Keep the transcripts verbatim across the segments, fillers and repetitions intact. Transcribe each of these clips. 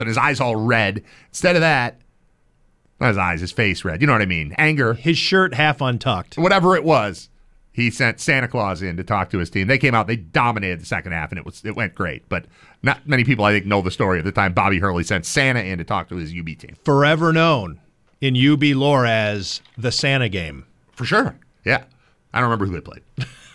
but his eyes all red. Instead of that, not his eyes, his face red. You know what I mean? Anger. His shirt half untucked. Whatever it was, he sent Santa Claus in to talk to his team. They came out, they dominated the second half, and it was it went great. But not many people, I think, know the story of the time Bobby Hurley sent Santa in to talk to his U B team. Forever known in U B lore as the Santa game. For sure. Yeah. I don't remember who they played.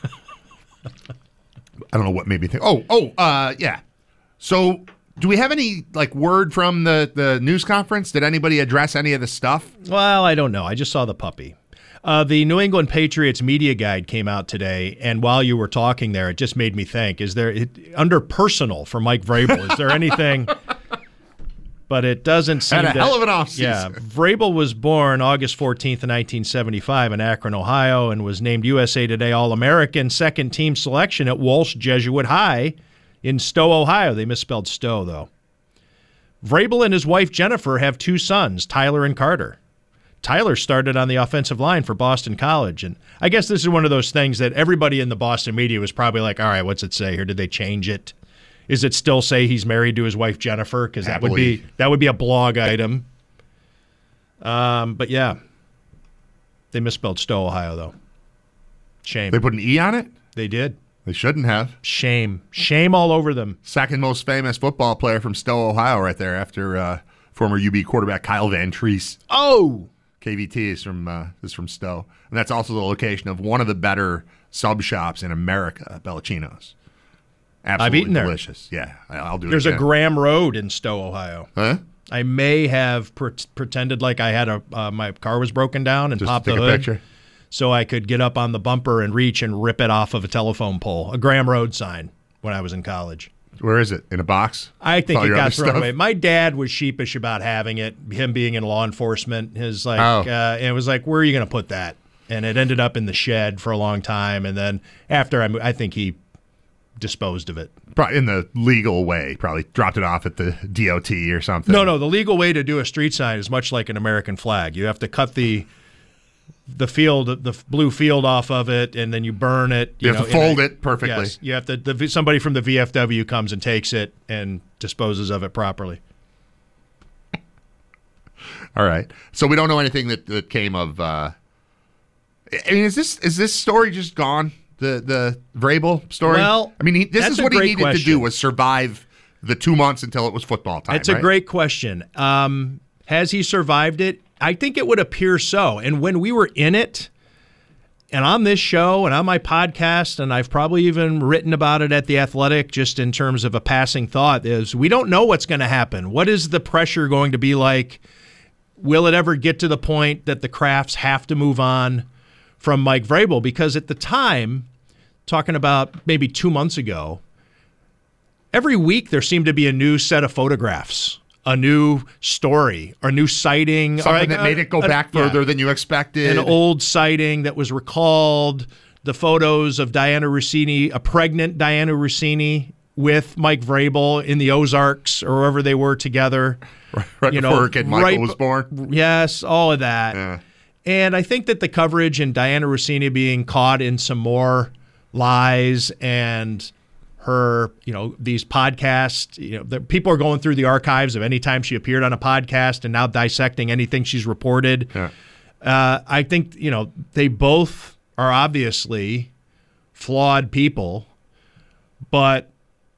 I don't know what made me think. Oh, oh, uh, yeah. So, do we have any like word from the, the news conference? Did anybody address any of the stuff? Well, I don't know. I just saw the puppy. Uh, the New England Patriots media guide came out today, and while you were talking there, it just made me think: is there it, under personal for Mike Vrabel? Is there anything? But it doesn't seem. Had a to, hell of an offseason. Yeah, Vrabel was born August fourteenth, in nineteen seventy-five, in Akron, Ohio, and was named U S A Today All-American, second team selection at Walsh Jesuit High in Stowe, Ohio. They misspelled Stowe, though. Vrabel and his wife Jennifer have two sons, Tyler and Carter. Tyler started on the offensive line for Boston College, and I guess this is one of those things that everybody in the Boston media was probably like, all right, what's it say here? Did they change it? Is it still say he's married to his wife Jennifer? Because that would be that would be a blog item. Um, but yeah, they misspelled Stowe, Ohio, though. Shame. They put an E on it? They did. They shouldn't have. Shame. Shame all over them. Second most famous football player from Stowe, Ohio, right there, after uh, former U B quarterback Kyle Van Treese. Oh! K V T is from uh, is from Stowe. And that's also the location of one of the better sub shops in America, Bellacino's. Absolutely I've eaten delicious. There. Yeah, I'll do There's it. There's a Graham Road in Stowe, Ohio. Huh? I may have pre- pretended like I had a uh, my car was broken down and Just popped to take the a hood, picture. so I could get up on the bumper and reach and rip it off of a telephone pole, a Graham Road sign, when I was in college. Where is it? In a box? I think All it your got other thrown stuff? away. My dad was sheepish about having it, him being in law enforcement. His like, Oh. uh, and it was like, where are you going to put that? And it ended up in the shed for a long time, and then after I, mo- I think he disposed of it. Probably in the legal way. Probably dropped it off at the D O T or something. No, no. The legal way to do a street sign is much like an American flag. You have to cut the the field, the blue field off of it, and then you burn it. You, You, have know, to fold in a- it perfectly. Yes, you have to. The, somebody from the V F W comes and takes it and disposes of it properly. All right. So we don't know anything that, that came of. Uh, I mean, is this is this story just gone? The the Vrabel story. Well, I mean, he, this that's is a what he great needed to question. do was survive the two months until it was football time. It's a right? great question. Um, has he survived it? I think it would appear so. And when we were in it, and on this show and on my podcast, and I've probably even written about it at The Athletic just in terms of a passing thought, is we don't know what's going to happen. What is the pressure going to be like? Will it ever get to the point that the Crafts have to move on from Mike Vrabel? Because at the time, talking about maybe two months ago, every week there seemed to be a new set of photographs, a new story, or a new sighting. Something or like that a- made it go a- back yeah. further than you expected. An old sighting that was recalled, the photos of Diana Rossini, a pregnant Diana Rossini with Mike Vrabel in the Ozarks or wherever they were together. right you before know, her kid Michael right- was born. Yes, all of that. Yeah. And I think that the coverage and Diana Rossini being caught in some more lies and her, you know, these podcasts, you know, the, people are going through the archives of any time she appeared on a podcast and now dissecting anything she's reported. Yeah. Uh, I think, you know, they both are obviously flawed people, but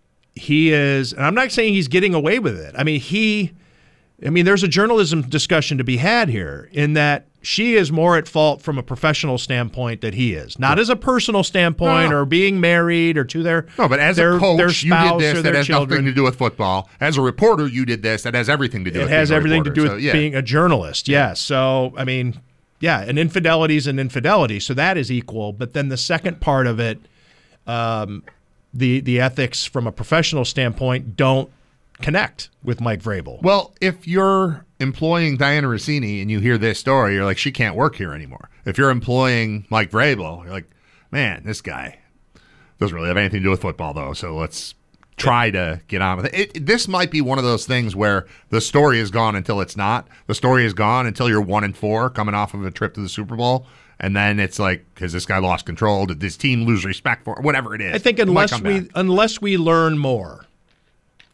he is, and I'm not saying he's getting away with it. I mean, he, I mean, there's a journalism discussion to be had here in that she is more at fault from a professional standpoint than he is, not as a personal standpoint No. or being married or to their No, but as their, a coach, their you spouse did this or that their has children. nothing to do with football. As a reporter, you did this that has everything to do It with has being a everything to do reporter. with So, yeah. being a journalist. Yes. So, I mean, yeah, an infidelity is an infidelity. So that is equal. But then the second part of it, um, the the ethics from a professional standpoint don't connect with Mike Vrabel. Well, if you're employing Diana Rossini and you hear this story, you're like, she can't work here anymore. If you're employing Mike Vrabel, you're like, man, this guy doesn't really have anything to do with football, though, so let's try to get on with it. it. This might be one of those things where the story is gone until it's not. The story is gone until you're one and four coming off of a trip to the Super Bowl. And then it's like, has this guy lost control? Did this team lose respect for it? Whatever it is. I think It might unless come we back. unless we learn more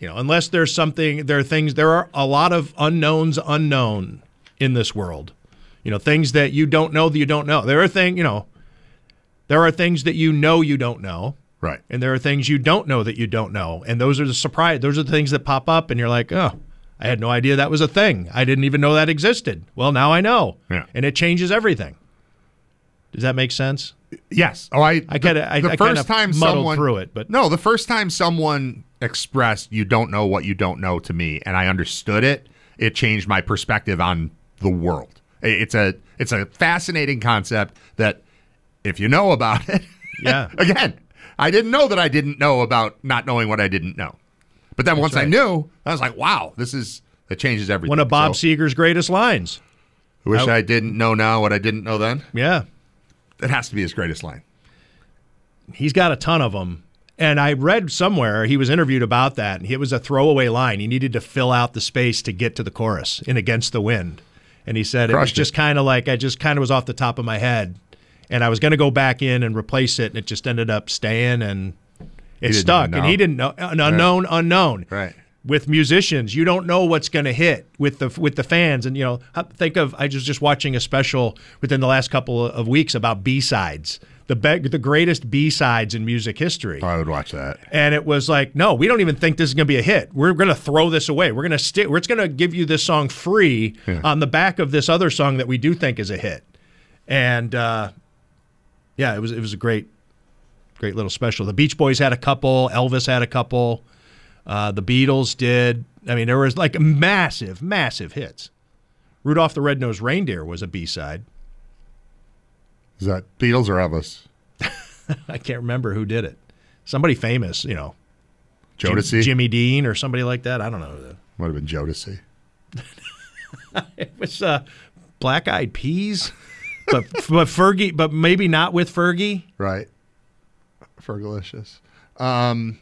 You know, unless there's something, there are things, there are a lot of unknowns unknown in this world. You know, things that you don't know that you don't know. There are things, you know, there are things that you know you don't know. Right. And there are things you don't know that you don't know. And those are the surprise. Those are the things that pop up and you're like, oh, I had no idea that was a thing. I didn't even know that existed. Well, now I know. Yeah. And it changes everything. Does that make sense? Yes. Oh, I. I kind of I, the I first kinda time muddled someone through it, but no, the first time someone expressed "you don't know what you don't know" to me, and I understood it, it changed my perspective on the world. It's a it's a fascinating concept that if you know about it, yeah. Again, I didn't know that I didn't know about not knowing what I didn't know, but then That's once right. I knew, I was like, wow, this is that changes everything. One of Bob So, Seger's greatest lines. I wish I- I didn't know now what I didn't know then. Yeah. It has to be his greatest line. He's got a ton of them. And I read somewhere he was interviewed about that, and it was a throwaway line. He needed to fill out the space to get to the chorus in Against the Wind. And he said it was Crushed it. just kind of like, I just kind of was off the top of my head. And I was going to go back in and replace it, and it just ended up staying, and it didn't stuck. even And know. he didn't know. An unknown, unknown. Right. With musicians, you don't know what's going to hit with the with the fans, and you know, think of I was just watching a special within the last couple of weeks about B-sides, the be- the greatest B-sides in music history, I would watch that. and it was like, no, we don't even think this is going to be a hit. We're going to throw this away. We're going to stick. We're going to give you this song free Yeah. on the back of this other song that we do think is a hit, and uh, yeah, it was it was a great, great little special. The Beach Boys had a couple. Elvis had a couple. Uh, the Beatles did. I mean, there was like massive, massive hits. Rudolph the Red-Nosed Reindeer was a B-side. Is that Beatles or Elvis? I can't remember who did it. Somebody famous, you know. Jodeci? Jim, Jimmy Dean or somebody like that. I don't know. Might have been Jodeci. It was uh, Black Eyed Peas, but but Fergie, but maybe not with Fergie. Right. Fergalicious. Um,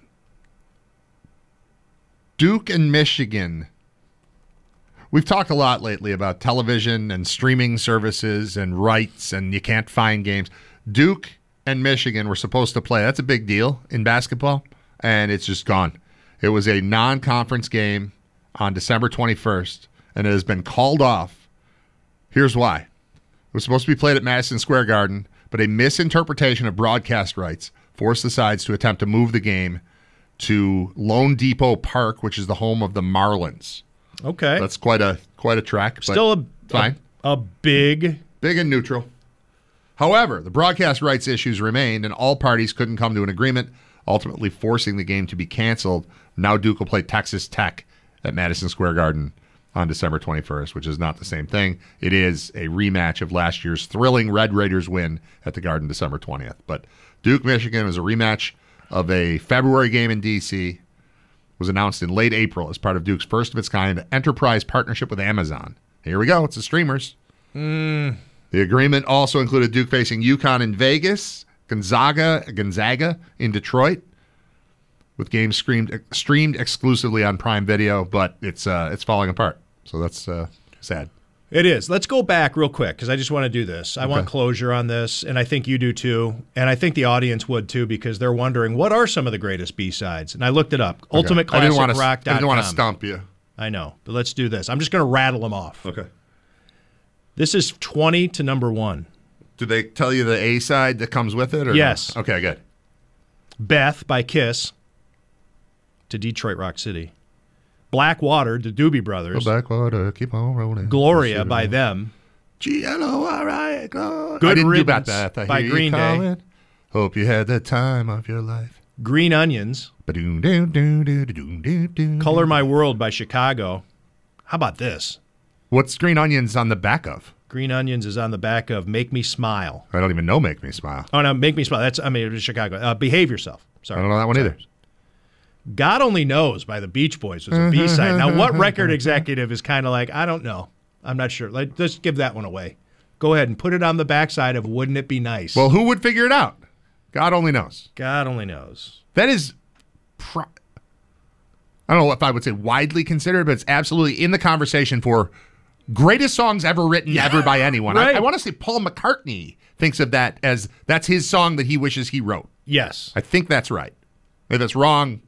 Duke and Michigan. We've talked a lot lately about television and streaming services and rights, and you can't find games. Duke and Michigan were supposed to play. That's a big deal in basketball, and it's just gone. It was a non-conference game on December twenty-first, and it has been called off. Here's why. It was supposed to be played at Madison Square Garden, but a misinterpretation of broadcast rights forced the sides to attempt to move the game to Lone Depot Park, which is the home of the Marlins. Okay, That's quite a quite a trek. But still a fine. a, a big. Big and neutral. However, the broadcast rights issues remained, and all parties couldn't come to an agreement, ultimately forcing the game to be canceled. Now Duke will play Texas Tech at Madison Square Garden on December twenty-first, which is not the same thing. It is a rematch of last year's thrilling Red Raiders win at the Garden December twentieth. But Duke, Michigan is a rematch of a February game in D C was announced in late April as part of Duke's first of its kind enterprise partnership with Amazon. Here we go. It's the streamers. Mm. The agreement also included Duke facing UConn in Vegas, Gonzaga, Gonzaga in Detroit, with games streamed streamed exclusively on Prime Video, but it's uh, it's falling apart. So that's uh, sad. It is. Let's go back real quick because I just want to do this. I want Okay. closure on this, and I think you do too, and I think the audience would too because they're wondering what are some of the greatest B-sides. And I looked it up. ultimate I didn't classic want to. rock I dot com. didn't want to stump you. I know, but let's do this. I'm just going to rattle them off. Okay. This is twenty to number one. Did they tell you the A side that comes with it? Or Yes. No? Okay, good. Beth by Kiss to Detroit Rock City. Black Water, the Doobie Brothers. Go back water, keep on rolling. Gloria by them. G L O R I. Gloria. Good I didn't do Riddance about that. I by hear you Green Day. calling. Hope you had the time of your life. Green Onions. Color My World by Chicago. How about this? What's Green Onions on the back of? Green Onions is on the back of Make Me Smile. I don't even know Make Me Smile. Oh, no, Make Me Smile. That's, I mean, it was Chicago. Uh, Behave Yourself. I Sorry. don't know that one either. God Only Knows by the Beach Boys was a B-side. Now, what record executive is kind of like, I don't know. I'm not sure. Like, let's give that one away. Go ahead and put it on the backside of Wouldn't It Be Nice? Well, who would figure it out? God only knows. God only knows. That is, pro- I don't know if I would say widely considered, but it's absolutely in the conversation for greatest songs ever written ever by anyone. Right. I, I want to say Paul McCartney thinks of that as that's his song that he wishes he wrote. Yes. I think that's right. If it's wrong,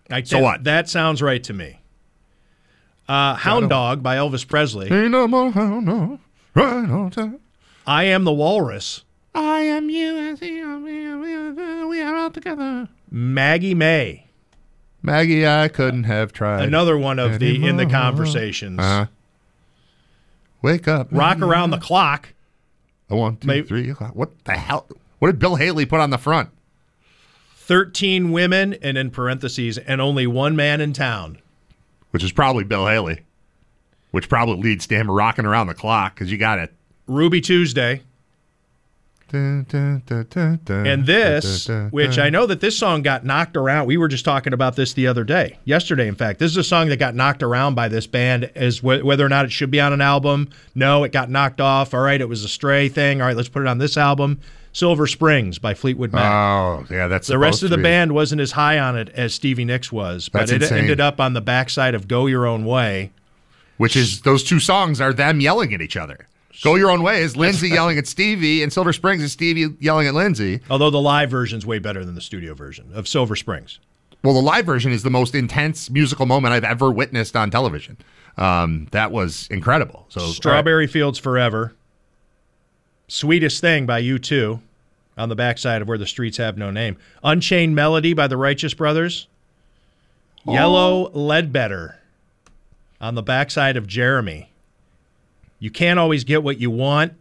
I So that- what? That sounds right to me. Uh, Hound Dog by Elvis Presley. Ain't no more hound dog, right on time. I Am the Walrus. I am you, I see you, we are all together. Maggie May. Maggie, I couldn't have tried. Another one of the in the anymore. conversations. Uh-huh. Wake up. Rock Around the Clock. A one, two, Maybe- three o'clock. What the hell? What did Bill Haley put on the front? thirteen women, and in parentheses, and only one man in town. Which is probably Bill Haley. Which probably leads to him rocking around the clock because you got it. Ruby Tuesday. Dun, dun, dun, dun, dun, And this, dun, dun, which dun. I know that this song got knocked around. We were just talking about this the other day, yesterday, in fact. This is a song that got knocked around by this band as wh- whether or not it should be on an album. No, it got knocked off. All right, it was a Stray thing. All right, let's put it on this album. Silver Springs by Fleetwood Mac. Oh, yeah, that's the rest supposed of the to be. band wasn't as high on it as Stevie Nicks was, but That's it insane. ended up on the backside of Go Your Own Way. Which is, those two songs are them yelling at each other. Go Your Own Way is Lindsay yelling at Stevie, and Silver Springs is Stevie yelling at Lindsay. Although the live version's way better than the studio version of Silver Springs. Well, the live version is the most intense musical moment I've ever witnessed on television. Um, that was incredible. So Strawberry Fields Forever. Sweetest Thing by U two on the backside of Where the Streets Have No Name. Unchained Melody by the Righteous Brothers. Oh. Yellow Ledbetter on the backside of Jeremy. You can't always get what you want.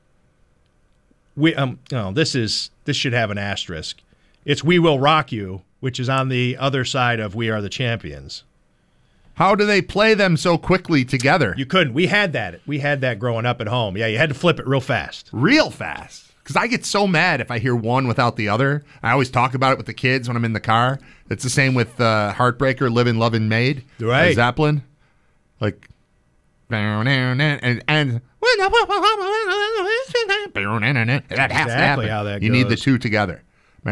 We um no, this is this should have an asterisk. It's We Will Rock You, which is on the other side of We Are the Champions. How do they play them so quickly together? You couldn't. We had that. We had that growing up at home. Yeah, you had to flip it real fast. Real fast. Because I get so mad if I hear one without the other. I always talk about it with the kids when I'm in the car. It's the same with uh, Heartbreaker, Livin' Lovin' Maid. Right. by Zeppelin. Like, and, and, and that has to Exactly happen. how that You need the goes. two together.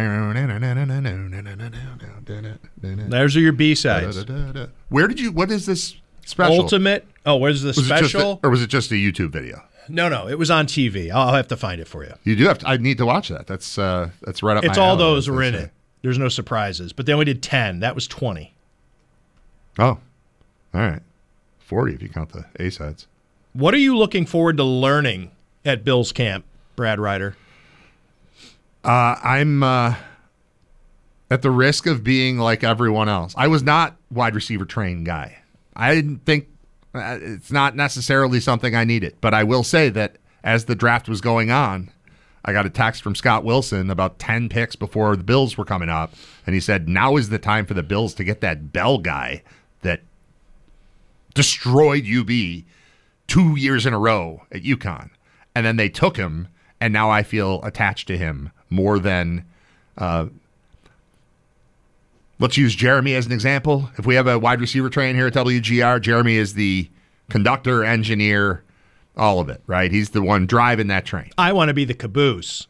There's your B-sides. Where did you, what is this special? Ultimate. Oh, where's the Was it just a- special? or was it just a YouTube video? No, no, it was on T V. I'll I'll have to find it for you. You do have to, I need to watch that. That's uh, that's right up It's my all alley, those as were they in say. it. There's no surprises. But then we did ten. That was twenty. Oh, all right. forty if you count the A-sides. What are you looking forward to learning at Bill's camp, Brad Ryder? Uh, I'm uh, at the risk of being like everyone else. I was not wide receiver trained guy. I didn't think uh, it's not necessarily something I needed. But I will say that as the draft was going on, I got a text from Scott Wilson about ten picks before the Bills were coming up. And he said, now is the time for the Bills to get that Bell guy that destroyed U B two years in a row at UConn. And then they took him, and now I feel attached to him more than uh, let's use Jeremy as an example. If we have a wide receiver train here at W G R, Jeremy is the conductor, engineer, all of it, right? He's the one driving that train. I want to be the caboose.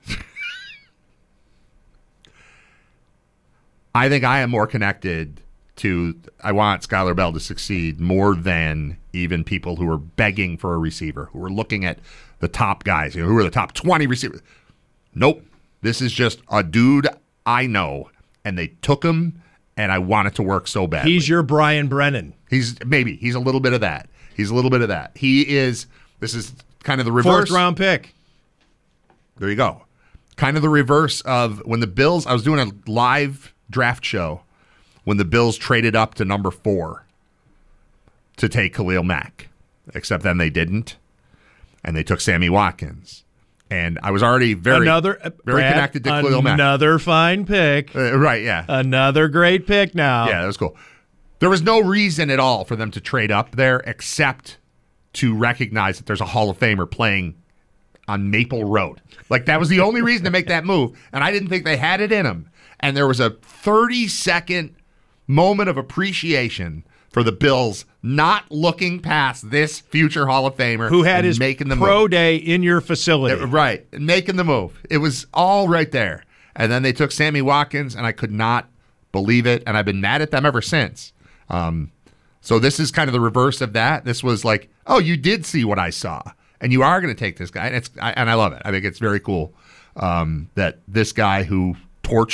I think I am more connected to, I want Skylar Bell to succeed more than even people who are begging for a receiver, who are looking at the top guys, you know, who are the top twenty receivers. Nope. This is just a dude I know, and they took him, and I want it to work so badly. He's your Brian Brennan. He's maybe he's a little bit of that. He's a little bit of that. He is. This is kind of the reverse. Fourth round pick. There you go. Kind of the reverse of when the Bills. I was doing a live draft show when the Bills traded up to number four to take Khalil Mack, except then they didn't, and they took Sammy Watkins. And I was already very Another very Brad, connected to Khalil Mack. Another fine pick. Uh, right? Yeah. Another great pick now. Yeah, that was cool. There was no reason at all for them to trade up there except to recognize that there's a Hall of Famer playing on Maple Road. Like, that was the only reason to make that move. And I didn't think they had it in them. And there was a thirty-second moment of appreciation for the Bills not looking past this future Hall of Famer Who had and his making the pro move. day in your facility. Right, making the move. It was all right there. And then they took Sammy Watkins, and I could not believe it. And I've been mad at them ever since. Um, so this is kind of the reverse of that. This was like, oh, you did see what I saw, and you are going to take this guy, and it's I, and I love it. I think it's very cool um, that this guy who torched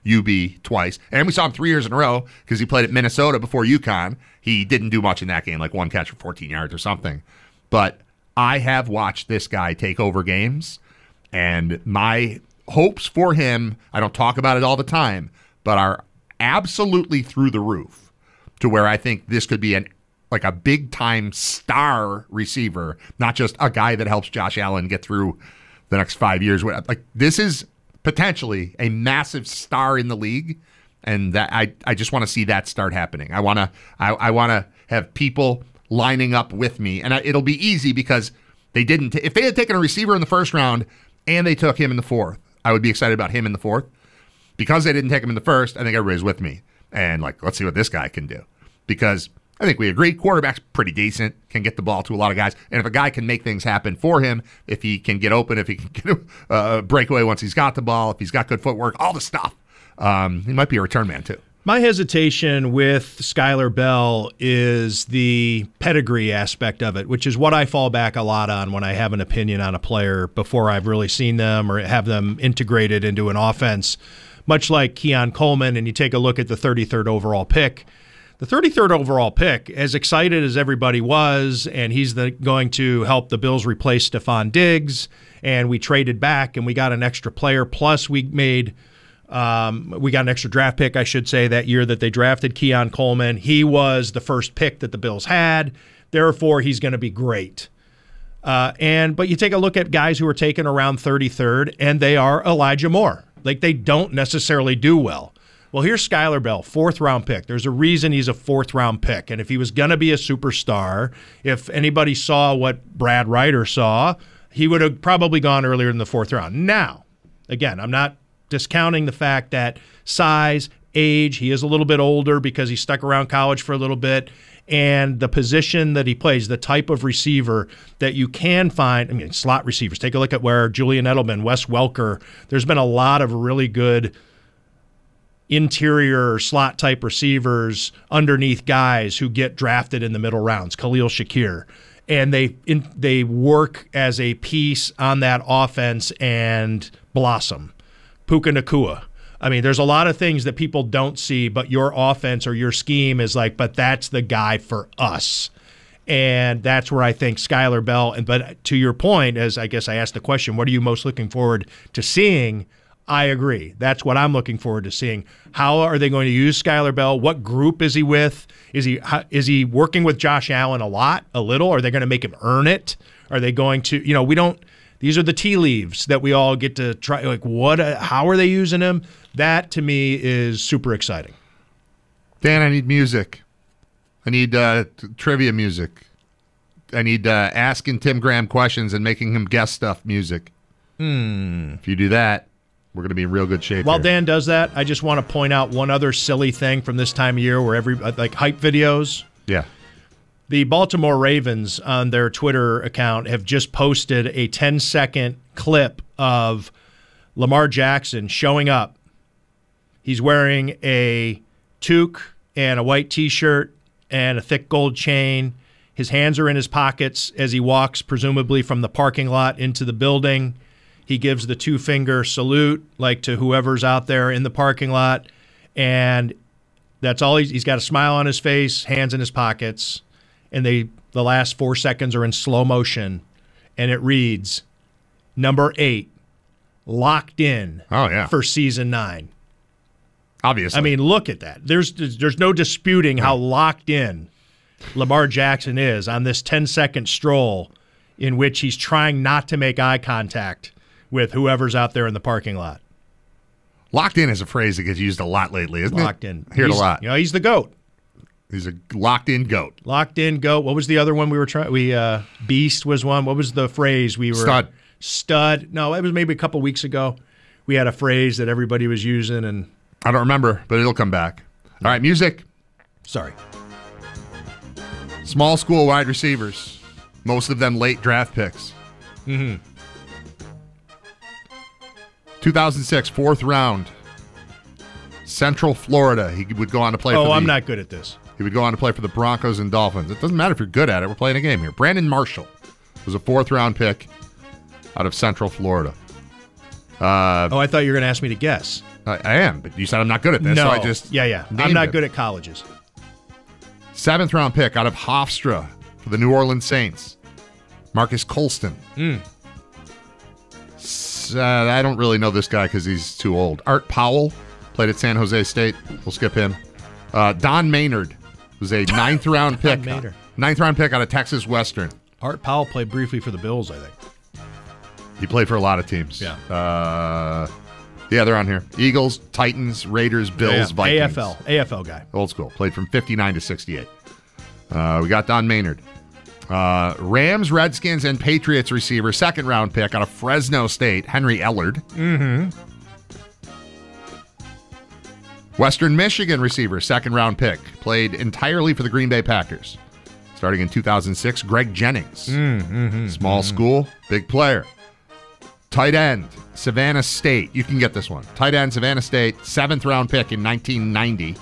U B twice. And we saw him three years in a row because he played at Minnesota before UConn. He didn't do much in that game, like one catch for fourteen yards or something. But I have watched this guy take over games, and my hopes for him, I don't talk about it all the time, but are absolutely through the roof to where I think this could be an like a big-time star receiver, not just a guy that helps Josh Allen get through the next five years. Like, this is potentially a massive star in the league, and that I, I just want to see that start happening. I want to I, I want to have people lining up with me, and I, it'll be easy because they didn't. T- if they had taken a receiver in the first round and they took him in the fourth, I would be excited about him in the fourth. Because they didn't take him in the first, I think everybody's with me. And, like, let's see what this guy can do. Because I think we agree quarterback's pretty decent, can get the ball to a lot of guys. And if a guy can make things happen for him, if he can get open, if he can get a uh, breakaway once he's got the ball, if he's got good footwork, all the stuff, um, he might be a return man too. My hesitation with Skyler Bell is the pedigree aspect of it, which is what I fall back a lot on when I have an opinion on a player before I've really seen them or have them integrated into an offense. Much like Keon Coleman, and you take a look at the thirty-third overall pick. The thirty-third overall pick, as excited as everybody was, and he's the, going to help the Bills replace Stephon Diggs, and we traded back and we got an extra player, plus we made um, we got an extra draft pick, I should say, that year that they drafted Keon Coleman. He was the first pick that the Bills had, therefore he's going to be great. Uh, and but you take a look at guys who are taken around thirty-third, and they are Elijah Moore. Like, they don't necessarily do well. Well, here's Skyler Bell, fourth-round pick. There's a reason he's a fourth-round pick. And if he was going to be a superstar, if anybody saw what Brad Ryder saw, he would have probably gone earlier in the fourth round. Now, again, I'm not discounting the fact that size, age, he is a little bit older because he stuck around college for a little bit, and the position that he plays, the type of receiver that you can find, I mean, slot receivers. Take a look at where Julian Edelman, Wes Welker, there's been a lot of really good interior slot type receivers underneath guys who get drafted in the middle rounds, Khalil Shakir. And they in, they work as a piece on that offense and blossom. Puka Nacua. I mean, there's a lot of things that people don't see, but your offense or your scheme is like, but that's the guy for us. And that's where I think Skyler Bell, and but to your point, as I guess I asked the question, what are you most looking forward to seeing? I agree. That's what I'm looking forward to seeing. How are they going to use Skyler Bell? What group is he with? Is he is he working with Josh Allen a lot, a little? Are they going to make him earn it? Are they going to, you know, we don't, these are the tea leaves that we all get to try. Like, what, how are they using him? That, to me, is super exciting. Dan, I need music. I need uh, t- trivia music. I need uh, asking Tim Graham questions and making him guess stuff music. Hmm. If you do that, we're going to be in real good shape. While here. Dan does that, I just want to point out one other silly thing from this time of year where every, like hype videos. Yeah. The Baltimore Ravens on their Twitter account have just posted a ten-second clip of Lamar Jackson showing up. He's wearing a toque and a white T-shirt and a thick gold chain. His hands are in his pockets as he walks, presumably from the parking lot into the building. He gives the two-finger salute, like to whoever's out there in the parking lot. And that's all. He's, he's got a smile on his face, hands in his pockets. And they the last four seconds are in slow motion. And it reads, number eight, locked in oh, yeah. for season nine. Obviously. I mean, look at that. There's there's no disputing how locked in Lamar Jackson is on this ten-second stroll in which he's trying not to make eye contact with whoever's out there in the parking lot. Locked in is a phrase that gets used a lot lately, isn't locked it? in. Hear it a He's- lot. You know, he's the GOAT. He's a locked-in goat. Locked in GOAT. What was the other one we were trying? We uh, Beast was one. What was the phrase we were? Stud. Stud. No, it was maybe a couple weeks ago. We had a phrase that everybody was using, and I don't remember, but it'll come back. All right, music. sorry. Small school wide receivers. Most of them late draft picks. Mm-hmm. two thousand six, fourth round. Central Florida. He would go on to play Oh, for the, I'm not good at this. He would go on to play for the Broncos and Dolphins. It doesn't matter if you're good at it. We're playing a game here. Brandon Marshall was a fourth round pick out of Central Florida. Uh, oh, I thought you were going to ask me to guess. I, I am, but you said I'm not good at this, no. so I just yeah, yeah. I'm not it. good at colleges. Seventh round pick out of Hofstra for the New Orleans Saints, Marcus Colston. Mm. Uh, I don't really know this guy because he's too old. Art Powell played at San Jose State. We'll skip him. Uh, Don Maynard was a ninth round pick. Maynard. Ninth round pick out of Texas Western. Art Powell played briefly for the Bills, I think. He played for a lot of teams. Yeah. Uh, yeah, they're on here. Eagles, Titans, Raiders, Bills, yeah, yeah. Vikings. A F L. A F L guy. Old school. Played from fifty-nine to sixty-eight. Uh, we got Don Maynard. Uh, Rams, Redskins, and Patriots receiver, second round pick out of Fresno State, Henry Ellard. Mm-hmm. Western Michigan receiver, second round pick, played entirely for the Green Bay Packers. Starting in two thousand six, Greg Jennings. Mm-hmm. Small mm-hmm. school, big player. Tight end, Savannah State. You can get this one. Tight end, Savannah State, seventh round pick in nineteen ninety.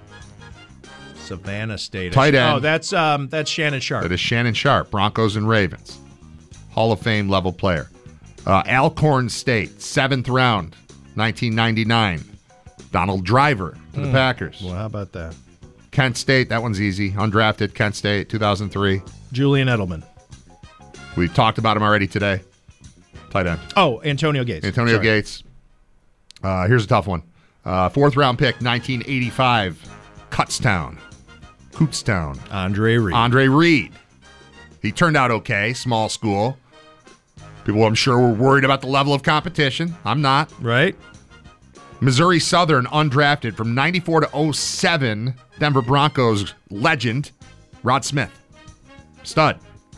Savannah State. Tight end. Oh, that's um, that's Shannon Sharp. That is Shannon Sharp, Broncos and Ravens. Hall of Fame level player. Uh, Alcorn State, seventh round, nineteen ninety-nine. Donald Driver to the mm. Packers. Well, how about that? Kent State, that one's easy. Undrafted, Kent State, two thousand three. Julian Edelman. We talked about him already today. Tight end. Oh, Antonio Gates. Antonio Sorry. Gates. Uh, here's a tough one. Uh, fourth round pick, nineteen eighty-five. Kutztown. Kutztown. Andre Reed. Andre Reed. He turned out okay. Small school. People, I'm sure, were worried about the level of competition. I'm not. Right. Missouri Southern, undrafted from ninety-four to oh seven. Denver Broncos legend, Rod Smith. Stud.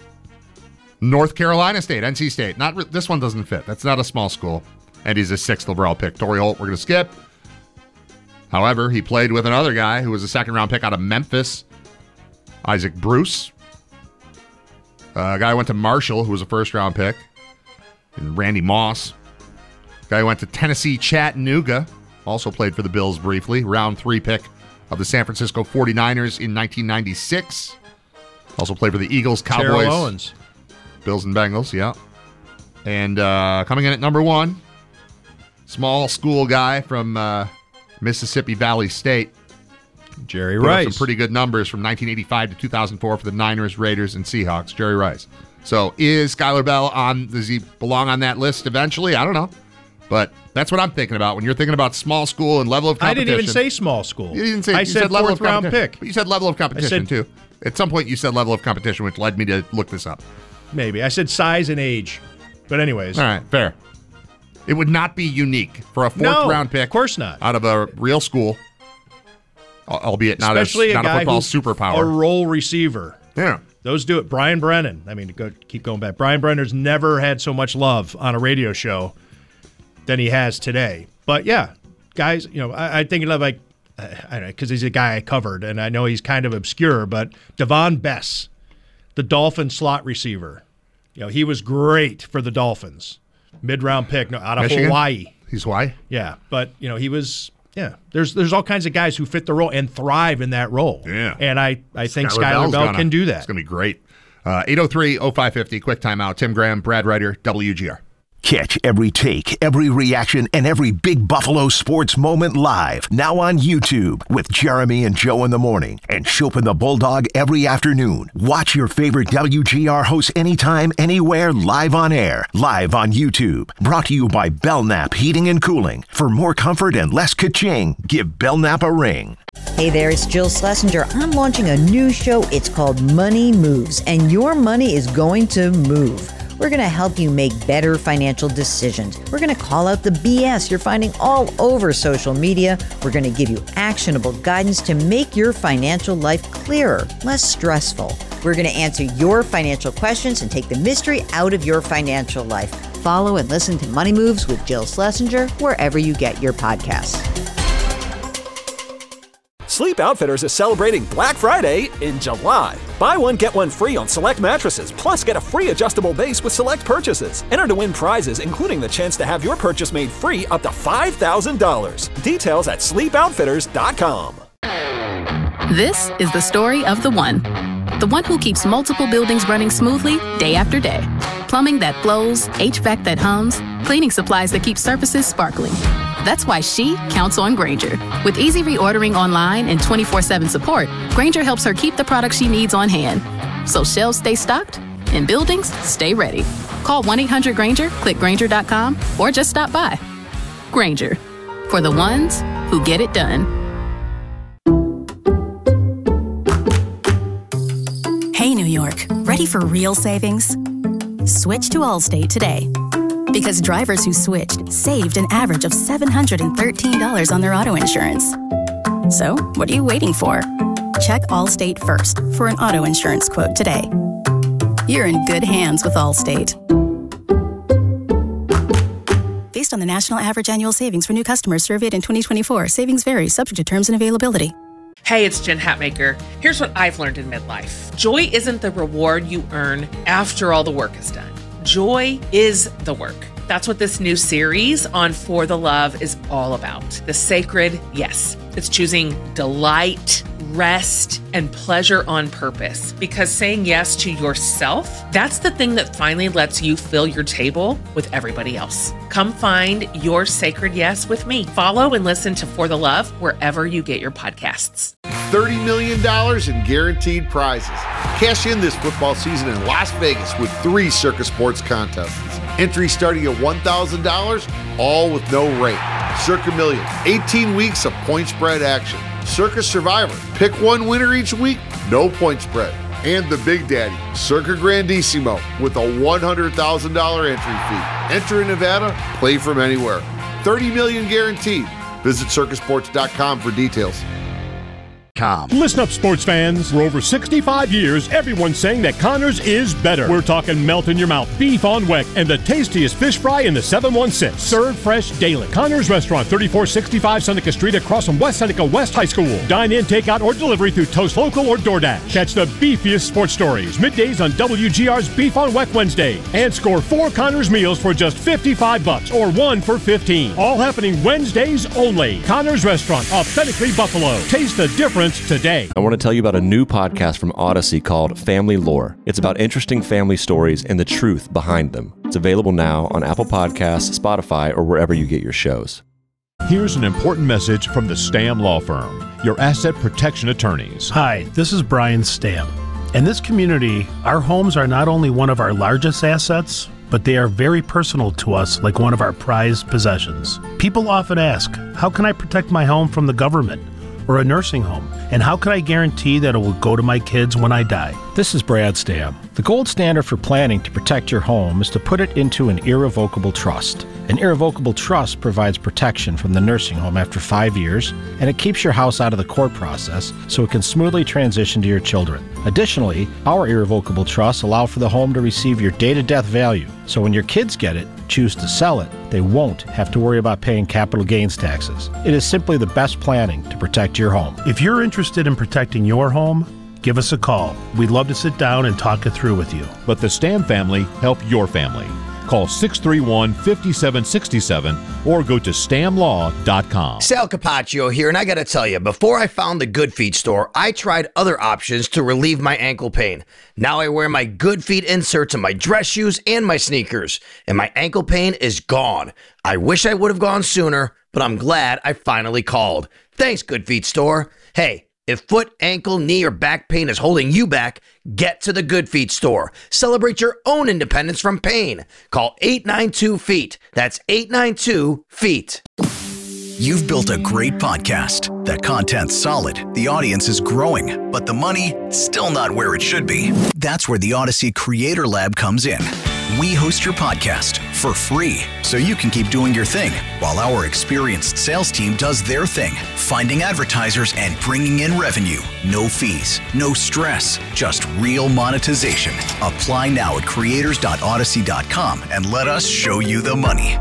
North Carolina State, N C State. Not re- This one doesn't fit. That's not a small school. And he's a sixth overall pick. Torrey Holt, we're going to skip. However, he played with another guy who was a second-round pick out of Memphis, Isaac Bruce. Uh, a guy who went to Marshall, who was a first-round pick, and Randy Moss. Guy who went to Tennessee Chattanooga, also played for the Bills briefly. Round three pick of the San Francisco forty-niners in nineteen ninety-six. Also played for the Eagles, Cowboys, Terrell Owens. Bills, and Bengals, yeah. And uh, coming in at number one, small school guy from uh, Mississippi Valley State. Jerry Put up Rice. some pretty good numbers from nineteen eighty-five to two thousand four for the Niners, Raiders, and Seahawks. Jerry Rice. So is Skylar Bell on, does he belong on that list eventually? I don't know. But that's what I'm thinking about when you're thinking about small school and level of competition. I didn't even say small school. You didn't say. I you said, said level fourth of round pick. But you said level of competition said, too. At some point, you said level of competition, which led me to look this up. Maybe I said size and age, but anyways. All right, fair. It would not be unique for a fourth no, round pick. Of course not. Out of a real school, albeit not Especially a, not a, a guy football who's superpower. A role receiver. Yeah. Those do it. Brian Brennan. I mean, to go, keep going back. Brian Brennan's never had so much love on a radio show than he has today. But yeah, guys, you know, I, I think of like, I don't know, because he's a guy I covered, and I know he's kind of obscure, but Devon Bess, the Dolphin slot receiver. You know, he was great for the Dolphins. Mid-round pick no, out of Michigan? Hawaii. He's Hawaii? Yeah, but, you know, he was, yeah. There's there's all kinds of guys who fit the role and thrive in that role. Yeah. And I, I think Skylar Skylar Bell's Bell gonna, can do that. It's going to be great. Uh, eight oh three oh five fifty, quick timeout. Tim Graham, Brad Ryder, W G R. Catch every take, every reaction, and every big Buffalo sports moment live. Now on YouTube with Jeremy and Joe in the morning and Chopin the Bulldog every afternoon. Watch your favorite W G R hosts anytime, anywhere, live on air. Live on YouTube. Brought to you by Belknap Heating and Cooling. For more comfort and less ka-ching, give Belknap a ring. Hey there, it's Jill Schlesinger. I'm launching a new show. It's called Money Moves, and your money is going to move. We're going to help you make better financial decisions. We're going to call out the B S you're finding all over social media. We're going to give you actionable guidance to make your financial life clearer, less stressful. We're going to answer your financial questions and take the mystery out of your financial life. Follow and listen to Money Moves with Jill Schlesinger wherever you get your podcasts. Sleep Outfitters is celebrating Black Friday in July. Buy one, get one free on select mattresses, plus get a free adjustable base with select purchases. Enter to win prizes, including the chance to have your purchase made free up to five thousand dollars. Details at sleep outfitters dot com. This is the story of the one. The one who keeps multiple buildings running smoothly day after day. Plumbing that flows, H V A C that hums, Cleaning supplies that keep surfaces sparkling. That's why she counts on Grainger. With easy reordering online and twenty-four seven support, Grainger helps her keep the products she needs on hand. So shelves stay stocked and buildings stay ready. Call one eight hundred Grainger, click Grainger dot com, or just stop by. Grainger, for the ones who get it done. Hey, New York, ready for real savings? Switch to Allstate today. Because drivers who switched saved an average of seven hundred thirteen dollars on their auto insurance. So, what are you waiting for? Check Allstate first for an auto insurance quote today. You're in good hands with Allstate. Based on the national average annual savings for new customers surveyed in twenty twenty-four, savings vary, subject to terms and availability. Hey, it's Jen Hatmaker. Here's what I've learned in midlife. Joy isn't the reward you earn after all the work is done. Joy is the work. That's what this new series on For the Love is all about. The sacred yes. It's choosing delight, rest, and pleasure on purpose. Because saying yes to yourself, that's the thing that finally lets you fill your table with everybody else. Come find your sacred yes with me. Follow and listen to For the Love wherever you get your podcasts. thirty million dollars in guaranteed prizes. Cash in this football season in Las Vegas with three Circa Sports contests. Entry starting at one thousand dollars, all with no rate. Circa Million, eighteen weeks of point spread action. Circa Survivor, pick one winner each week, no point spread. And the Big Daddy, Circa Grandissimo, with a one hundred thousand dollars entry fee. Enter in Nevada, play from anywhere. thirty million dollars guaranteed. Visit circa sports dot com for details. Listen up, sports fans. For over sixty-five years, everyone's saying that Connors is better. We're talking melt-in-your-mouth beef on weck and the tastiest fish fry in the seven one six. Served fresh daily. Connors Restaurant, thirty-four sixty-five Seneca Street across from West Seneca West High School. Dine in, take out, or delivery through Toast Local or DoorDash. Catch the beefiest sports stories middays on W G R's Beef on Weck Wednesday. And score four Connors meals for just fifty-five bucks or one for fifteen. All happening Wednesdays only. Connors Restaurant, authentically Buffalo. Taste the difference today. I want to tell you about a new podcast from Odyssey called Family Lore. It's about interesting family stories and the truth behind them. It's available now on Apple Podcasts, Spotify, or wherever you get your shows. Here's an important message from the Stam Law Firm, your asset protection attorneys. Hi, this is Brian Stam. In this community, our homes are not only one of our largest assets, but they are very personal to us, like one of our prized possessions. People often ask, how can I protect my home from the government or a nursing home? And how can I guarantee that it will go to my kids when I die? This is Brad Stam. The gold standard for planning to protect your home is to put it into an irrevocable trust. An irrevocable trust provides protection from the nursing home after five years, and it keeps your house out of the court process so it can smoothly transition to your children. Additionally, our irrevocable trusts allow for the home to receive your date-of-death value, so when your kids get it, choose to sell it, they won't have to worry about paying capital gains taxes. It is simply the best planning to protect your home. If you're interested in protecting your home, give us a call. We'd love to sit down and talk it through with you. Let the Stam family help your family. Call six three one, five seven six seven or go to stam law dot com. Sal Capaccio here, and I gotta tell you, before I found the Good Feet store, I tried other options to relieve my ankle pain. Now I wear my Good Feet inserts in my dress shoes and my sneakers, and my ankle pain is gone. I wish I would have gone sooner, but I'm glad I finally called. Thanks, Good Feet store. Hey, if foot, ankle, knee, or back pain is holding you back, get to the Good Feet store. Celebrate your own independence from pain. Call eight nine two feet. That's eight nine two feet. You've built a great podcast. The content's solid, the audience is growing, but the money, still not where it should be. That's where the Odyssey Creator Lab comes in. We host your podcast for free, so you can keep doing your thing, while our experienced sales team does their thing, finding advertisers and bringing in revenue. No fees, no stress, just real monetization. Apply now at creators dot odyssey dot com and let us show you the money.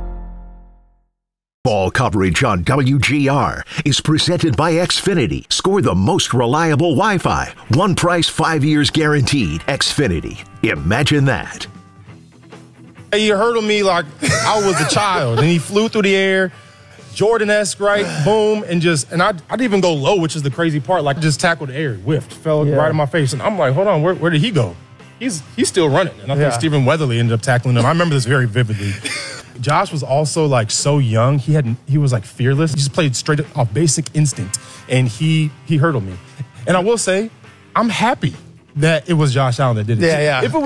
Ball coverage on W G R is presented by Xfinity. Score the most reliable Wi-Fi. One price, five years guaranteed. Xfinity. Imagine that. He hurdled me like I was a child, and he flew through the air, Jordan-esque, right? Boom, and just, and I, I didn't even go low, which is the crazy part. Like, just tackled the air, whiffed, fell yeah. right in my face, and I'm like, hold on, where, where did he go? He's he's still running, and I think yeah. Stephen Weatherly ended up tackling him. I remember this very vividly. Josh was also like so young. He had he was like fearless. He just played straight off basic instinct, and he he hurdled me. And I will say, I'm happy that it was Josh Allen that did it. Yeah, yeah. If it